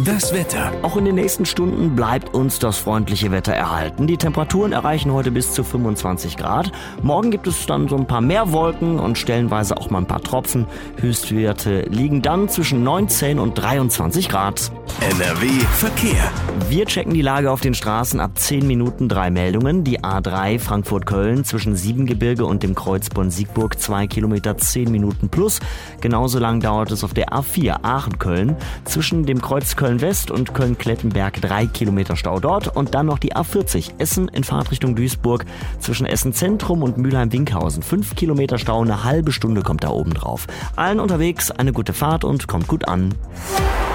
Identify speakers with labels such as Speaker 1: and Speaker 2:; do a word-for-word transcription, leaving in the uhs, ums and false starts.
Speaker 1: Das Wetter.
Speaker 2: Auch in den nächsten Stunden bleibt uns das freundliche Wetter erhalten. Die Temperaturen erreichen heute bis zu fünfundzwanzig Grad. Morgen gibt es dann so ein paar mehr Wolken und stellenweise auch mal ein paar Tropfen. Höchstwerte liegen dann zwischen neunzehn und dreiundzwanzig Grad.
Speaker 1: N R W Verkehr.
Speaker 2: Wir checken die Lage auf den Straßen ab zehn Minuten, drei Meldungen. Die A drei Frankfurt-Köln zwischen Siebengebirge und dem Kreuz Bonn-Siegburg zwei Kilometer, zehn Minuten plus. Genauso lang dauert es auf der A vier Aachen-Köln zwischen dem Kreuz Köln-West und Köln-Klettenberg drei Kilometer Stau dort. Und dann noch die A vierzig Essen in Fahrtrichtung Duisburg zwischen Essen-Zentrum und Mülheim-Winkhausen. fünf Kilometer Stau, eine halbe Stunde kommt da oben drauf. Allen unterwegs eine gute Fahrt und kommt gut an.